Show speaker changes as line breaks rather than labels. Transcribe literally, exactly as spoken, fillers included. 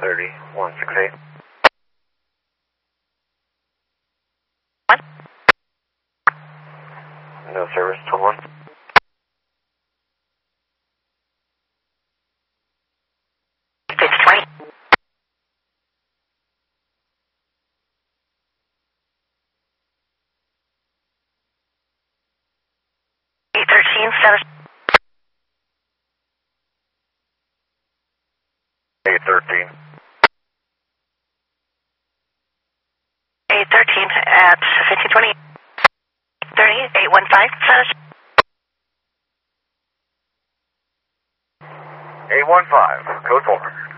thirty, one six eight.
What?
No service, twelve one.
It's twenty. eight thirteen, status.
eight thirteen.
eight thirteen at fifteen twenty. thirty, eight one five, status.
eight one five, code four.